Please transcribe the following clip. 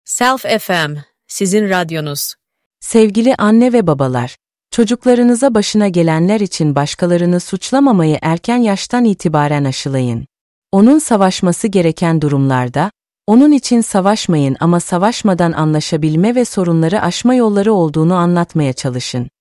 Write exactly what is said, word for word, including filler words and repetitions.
Self F M, sizin radyonuz. Sevgili anne ve babalar, çocuklarınıza başına gelenler için başkalarını suçlamamayı erken yaştan itibaren aşılayın. Onun savaşması gereken durumlarda, onun için savaşmayın ama savaşmadan anlaşabilme ve sorunları aşma yolları olduğunu anlatmaya çalışın.